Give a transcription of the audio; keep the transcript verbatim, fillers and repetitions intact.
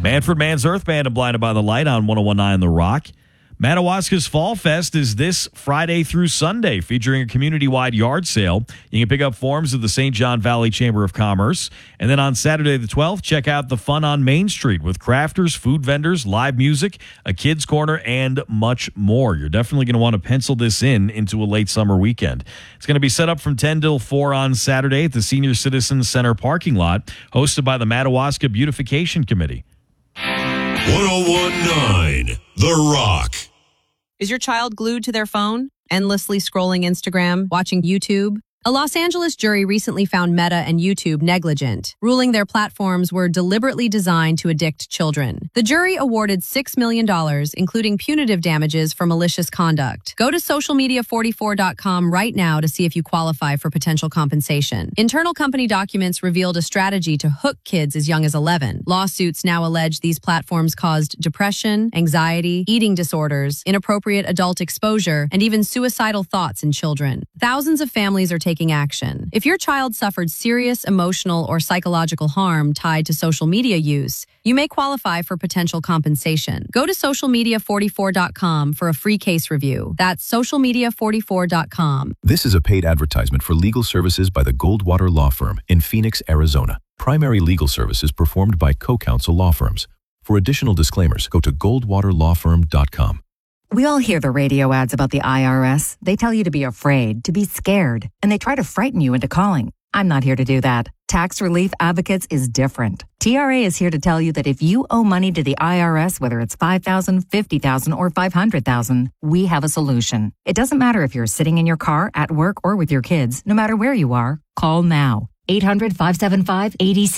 Manfred Mann's Earth Band and Blinded by the Light on one oh one point nine The Rock. Madawaska's Fall Fest is this Friday through Sunday, featuring a community-wide yard sale. You can pick up forms at the Saint John Valley Chamber of Commerce. And then on Saturday the twelfth, check out the fun on Main Street with crafters, food vendors, live music, a kids' corner, and much more. You're definitely going to want to pencil this in into a late summer weekend. It's going to be set up from ten till four on Saturday at the Senior Citizens Center parking lot, hosted by the Madawaska Beautification Committee. one oh one point nine The Rock. Is your child glued to their phone, endlessly scrolling Instagram, watching YouTube? A Los Angeles jury recently found Meta and YouTube negligent, ruling their platforms were deliberately designed to addict children. The jury awarded six million dollars, including punitive damages for malicious conduct. Go to social media forty-four dot com right now to see if you qualify for potential compensation. Internal company documents revealed a strategy to hook kids as young as eleven. Lawsuits now allege these platforms caused depression, anxiety, eating disorders, inappropriate adult exposure, and even suicidal thoughts in children. Thousands of families are taking taking action. If your child suffered serious emotional or psychological harm tied to social media use, you may qualify for potential compensation. Go to social media forty-four dot com for a free case review. That's social media forty-four dot com. This is a paid advertisement for legal services by the Goldwater Law Firm in Phoenix, Arizona. Primary legal services performed by co-counsel law firms. For additional disclaimers, go to goldwater law firm dot com. We all hear the radio ads about the I R S. They tell you to be afraid, to be scared, and they try to frighten you into calling. I'm not here to do that. Tax Relief Advocates is different. T R A is here to tell you that if you owe money to the I R S, whether it's five thousand dollars, fifty thousand dollars, or five hundred thousand dollars, we have a solution. It doesn't matter if you're sitting in your car, at work, or with your kids. No matter where you are, call now. eight hundred, five seven five, eight